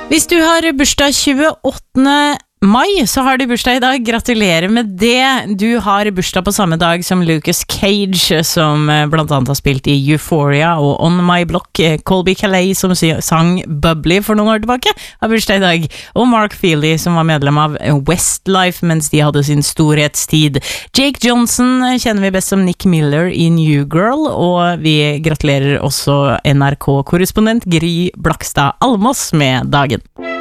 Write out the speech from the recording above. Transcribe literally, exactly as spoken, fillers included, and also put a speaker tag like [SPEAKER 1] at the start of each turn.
[SPEAKER 1] Hvis du har bursdag tjueåttende mai, så har du bursdag i dag. Gratulerer med det. Du har bursdag på samme dag som Lucas Cage, som blant annet har spilt i Euphoria og On My Block. Colby Calais, som sang Bubbly for noen år tilbake, har bursdag i dag. Og Mark Feely, som var medlem av Westlife mens de hadde sin storhetstid. Jake Johnson kjenner vi best som Nick Miller i New Girl, og vi gratulerer også N R K-korrespondent Gry Blakstad Almås med dagen.